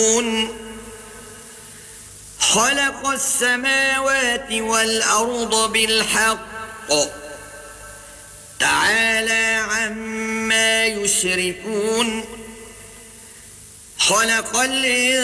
خلق السماوات والأرض بالحق تعالى عما يشركون خلق الإنسان